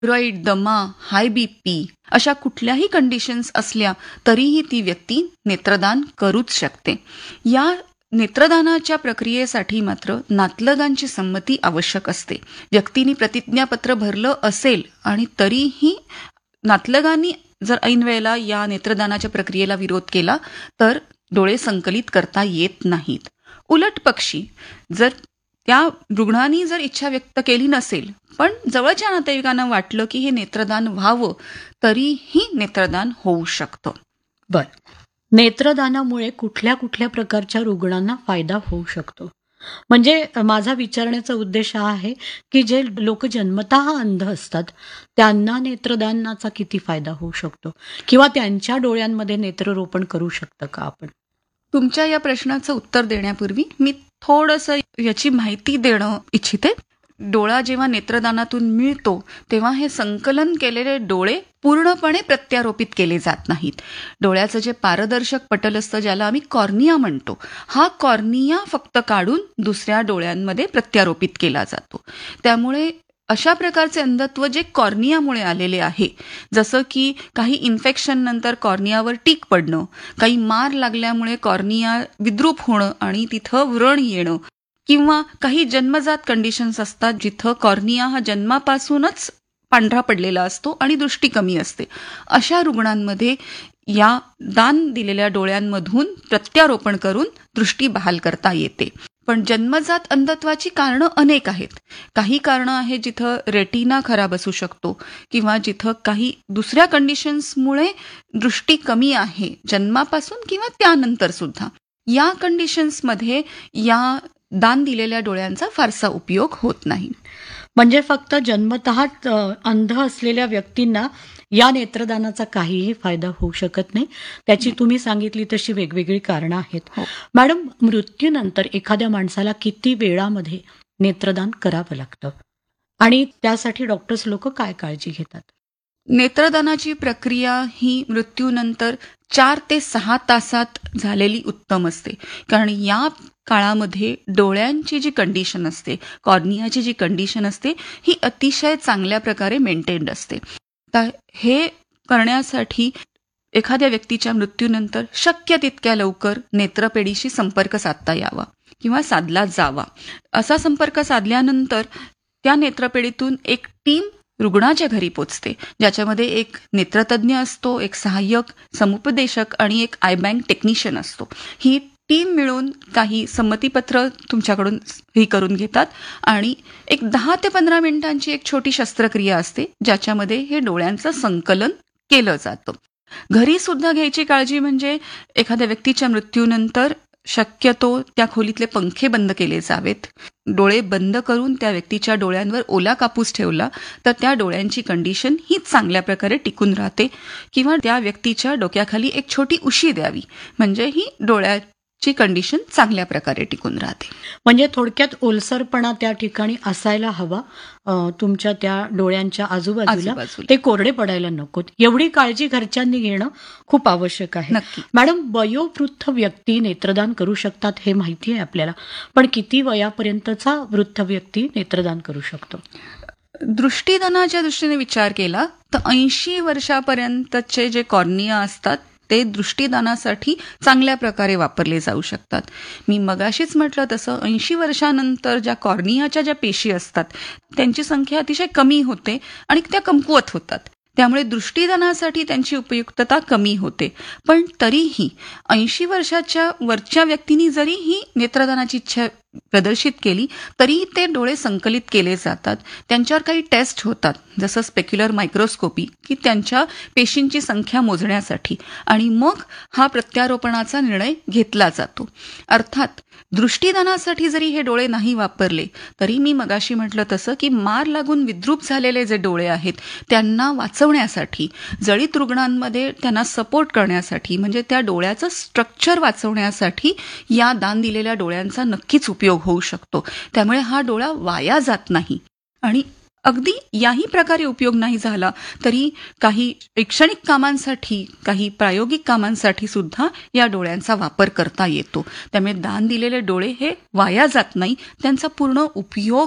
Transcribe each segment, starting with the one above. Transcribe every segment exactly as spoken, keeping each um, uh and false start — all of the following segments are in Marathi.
थायरॉइड, दमा, हाय बीपी अशा कुठल्याही कंडिशन्स असल्या तरीही ती व्यक्ती नेत्रदान करूच शकते. या नेत्रदानाच्या प्रक्रियेसाठी मात्र नातलगांची संमती आवश्यक असते. व्यक्तीने प्रतिज्ञापत्र भरलं असेल आणि तरीही नातलगांनी जर ऐन वेळेला या नेत्रदानाच्या प्रक्रियेला विरोध केला तर डोळे संकलित करता येत नाहीत. उलट पक्षी जर त्या रुग्णांनी जर इच्छा व्यक्त केली नसेल पण जवळच्या नातेवाईकांना वाटलं की हे नेत्रदान व्हावं तरीही नेत्रदान होऊ शकतं. बर, नेत्रदानामुळे कुठल्या कुठल्या प्रकारच्या रुग्णांना फायदा होऊ शकतो? म्हणजे माझा विचारण्याचा उद्देश हा आहे की जे लोक जन्मतः अंध असतात त्यांना नेत्रदानाचा किती फायदा होऊ शकतो किंवा त्यांच्या डोळ्यांमध्ये नेत्ररोपण करू शकतं का आपण? तुमच्या या प्रश्नाचं उत्तर देण्यापूर्वी मी थोडंसं याची माहिती देणं इच्छिते. डोळा जेव्हा नेत्रदानातून मिळतो तेव्हा हे संकलन केलेले डोळे पूर्णपणे प्रत्यारोपित केले जात नाहीत. डोळ्याचं जे पारदर्शक पटल असतं ज्याला आम्ही कॉर्निया म्हणतो, हा कॉर्निया फक्त काढून दुसऱ्या डोळ्यांमध्ये प्रत्यारोपित केला जातो. त्यामुळे अशा प्रकारचे अंधत्व जे कॉर्नियामुळे आलेले आहे, जसं की काही इन्फेक्शन नंतर कॉर्नियावर टीक पडणं, काही मार लागल्यामुळे कॉर्निया विद्रूप होणं आणि तिथं व्रण येणं, किंवा काही जन्मजात कंडिशन्स असतात जिथं कॉर्निया हा जन्मापासूनच पांढरा पडलेला असतो आणि दृष्टी कमी असते. अशा रुग्णांमध्ये या दान दिलेल्या डोळ्यांमधून प्रत्यारोपण करून दृष्टी बहाल करता येते. पण जन्मजात अंधत्वाची कारणं अनेक आहेत. काही कारणं आहेत जिथं रेटिना खराब असू शकतो किंवा जिथं काही दुसऱ्या कंडिशन्समुळे दृष्टी कमी आहे जन्मापासून किंवा त्यानंतर सुद्धा. या कंडिशन्समध्ये या दान दिलेल्या डोळ्यांचा फारसा उपयोग होत नाही. म्हणजे फक्त जन्मतः अंध असलेल्या व्यक्तींना या नेत्रदानाचा काहीही फायदा होऊ शकत नाही. त्याची तुम्ही सांगितली तशी वेगवेगळी कारणं आहेत. मॅडम, मृत्यूनंतर एखाद्या माणसाला किती वेळामध्ये नेत्रदान करावं लागतं आणि त्यासाठी डॉक्टर्स लोक काय काळजी घेतात? नेत्रदानाची प्रक्रिया ही मृत्यूनंतर चार ते सहा तासात झालेली उत्तम असते. कारण या काळामध्ये डोळ्यांची जी कंडिशन असते, कॉर्नियाची जी कंडिशन असते, ही अतिशय चांगल्या प्रकारे मेंटेन्ड असते. तर हे करण्यासाठी एखाद्या व्यक्तीच्या मृत्यूनंतर शक्य तितक्या लवकर नेत्रपेढीशी संपर्क साधता यावा किंवा साधला जावा. असा संपर्क साधल्यानंतर त्या नेत्रपेढीतून एक टीम रुग्णाच्या घरी पोचते, ज्याच्यामध्ये एक नेत्रतज्ञ असतो, एक सहाय्यक समुपदेशक आणि एक आय बँक टेक्निशियन असतो. ही टीम मिळून काही संमतीपत्र तुमच्याकडून ही करून घेतात आणि एक दहा ते पंधरा मिनिटांची एक छोटी शस्त्रक्रिया असते ज्याच्यामध्ये हे डोळ्यांचं संकलन केलं जातं. घरी सुद्धा घ्यायची काळजी म्हणजे एखाद्या व्यक्तीच्या मृत्यूनंतर शक्यतो त्या खोलीतले पंखे बंद केले जावेत. डोळे बंद करून त्या व्यक्तीच्या डोळ्यांवर ओला कापूस ठेवला तर त्या डोळ्यांची कंडिशन ही चांगल्या प्रकारे टिकून राहते. किंवा त्या व्यक्तीच्या डोक्याखाली एक छोटी उशी द्यावी म्हणजे ही डोळ्याची कंडिशन चांगल्या प्रकारे टिकून राहते. म्हणजे थोडक्यात ओलसरपणा त्या ठिकाणी असायला हवा. तुमच्या त्या डोळ्यांच्या आजूबाजूला ते कोरडे पडायला नकोत, एवढी काळजी घरच्यांनी घेणं खूप आवश्यक आहे. मॅडम, वयोवृद्ध व्यक्ती नेत्रदान करू शकतात हे माहिती आहे आपल्याला, पण किती वयापर्यंतचा वृद्ध व्यक्ती नेत्रदान करू शकतो? दृष्टीदानाच्या दृष्टीने विचार केला तर ऐंशी वर्षापर्यंतचे जे कॉर्निया असतात ते दृष्टीदानासाठी चांगल्या प्रकारे वापरले जाऊ शकतात. मी मगाशीच म्हटलं तसं ऐंशी वर्षानंतर ज्या कॉर्नियाच्या ज्या पेशी असतात त्यांची संख्या अतिशय कमी होते आणि त्या कमकुवत होतात. त्यामुळे दृष्टीदानासाठी त्यांची उपयुक्तता कमी होते. पण तरीही ऐंशी वर्षाच्या वरच्या व्यक्तींनी जरी ही नेत्रदानाची इच्छा प्रदर्शित केली तरी ते डोळे संकलित केले जातात. त्यांच्यावर काही टेस्ट होतात जसं स्पेक्युलर मायक्रोस्कोपी की त्यांच्या पेशींची संख्या मोजण्यासाठी आणि मग हा प्रत्यारोपणाचा निर्णय घेतला जातो. अर्थात दृष्टीदानासाठी जरी हे डोळे नाही वापरले तरी मी मगाशी म्हटलं तसं की मार लागून विद्रूप झालेले जे डोळे आहेत त्यांना वाचवण्यासाठी, जळीत रुग्णांमध्ये त्यांना सपोर्ट करण्यासाठी म्हणजे त्या डोळ्याचं स्ट्रक्चर वाचवण्यासाठी या दान दिलेल्या डोळ्यांचा नक्कीच उपयोग होऊ शकतो. त्यामुळे हा डोळा वाया जात नाही. आणि अगदी याही प्रकारे उपयोग नाही झाला तरी काही शैक्षणिक कामांसाठी, काही प्रायोगिक कामांसाठी सुद्धा या डोळ्यांचा वापर करता येतो. त्यामुळे दान दिलेले डोळे हे वाया जात नाही, त्यांचा पूर्ण उपयोग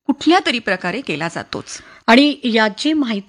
कुठल्या तरी प्रकारे केला जातोच. आणि याची माहिती